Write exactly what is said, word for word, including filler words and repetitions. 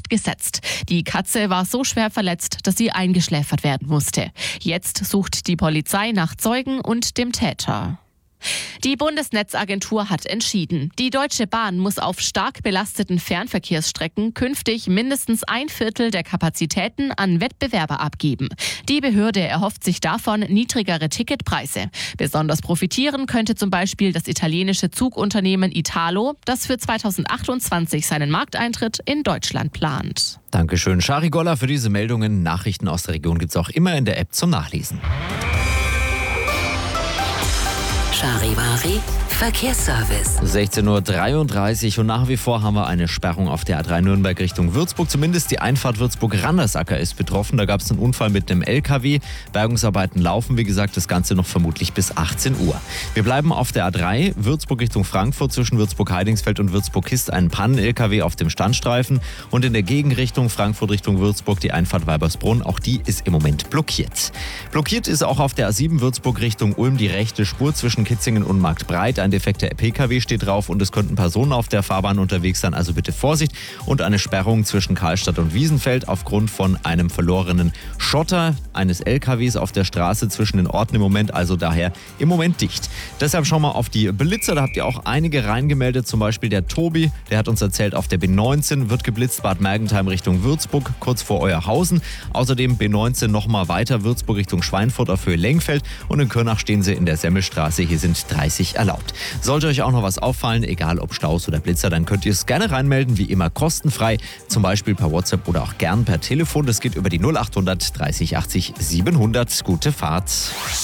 Nacht gesetzt. Die Katze war so schwer verletzt, dass sie eingeschläfert werden musste. Jetzt sucht die Polizei nach Zeugen und dem Täter. Die Bundesnetzagentur hat entschieden, die Deutsche Bahn muss auf stark belasteten Fernverkehrsstrecken künftig mindestens ein Viertel der Kapazitäten an Wettbewerber abgeben. Die Behörde erhofft sich davon niedrigere Ticketpreise. Besonders profitieren könnte zum Beispiel das italienische Zugunternehmen Italo, das für zweitausendachtundzwanzig seinen Markteintritt in Deutschland plant. Dankeschön, Shari Goller, für diese Meldungen. Nachrichten aus der Region gibt es auch immer in der App zum Nachlesen. Charivari Verkehrsservice. sechzehn Uhr dreiunddreißig und nach wie vor haben wir eine Sperrung auf der A drei Nürnberg Richtung Würzburg. Zumindest die Einfahrt Würzburg-Randersacker ist betroffen. Da gab es einen Unfall mit einem L K W. Bergungsarbeiten laufen, wie gesagt, das Ganze noch vermutlich bis achtzehn Uhr. Wir bleiben auf der A drei, Würzburg Richtung Frankfurt. Zwischen Würzburg-Heidingsfeld und Würzburg-Kist ein Pannen-L K W auf dem Standstreifen. Und in der Gegenrichtung Frankfurt Richtung Würzburg die Einfahrt Weibersbrunn. Auch die ist im Moment blockiert. Blockiert ist auch auf der A sieben Würzburg Richtung Ulm die rechte Spur zwischen Kitzingen und Marktbreit. Ein defekter P K W steht drauf und es könnten Personen auf der Fahrbahn unterwegs sein, also bitte Vorsicht. Und eine Sperrung zwischen Karlstadt und Wiesenfeld aufgrund von einem verlorenen Schotter eines L K Ws auf der Straße zwischen den Orten im Moment, also daher im Moment dicht. Deshalb schauen wir auf die Blitzer, da habt ihr auch einige reingemeldet, zum Beispiel der Tobi, der hat uns erzählt, auf der B neunzehn wird geblitzt, Bad Mergentheim Richtung Würzburg, kurz vor Euerhausen. Außerdem B neunzehn nochmal weiter, Würzburg Richtung Schweinfurt auf Höhe Lengfeld und in Körnach stehen sie in der Semmelstraße, hier sind dreißig erlaubt. Sollte euch auch noch was auffallen, egal ob Staus oder Blitzer, dann könnt ihr es gerne reinmelden, wie immer kostenfrei, zum Beispiel per WhatsApp oder auch gern per Telefon. Das geht über die null acht hundert dreißig achtzig siebenhundert. Gute Fahrt.